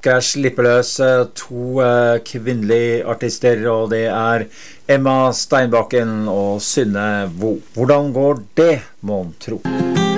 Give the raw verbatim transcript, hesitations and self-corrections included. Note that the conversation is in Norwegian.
skal jeg slippe løs to uh, kvinnelige artister, og det er Emma Steinbakken og Synne Vo. Hvordan går det, må man tro?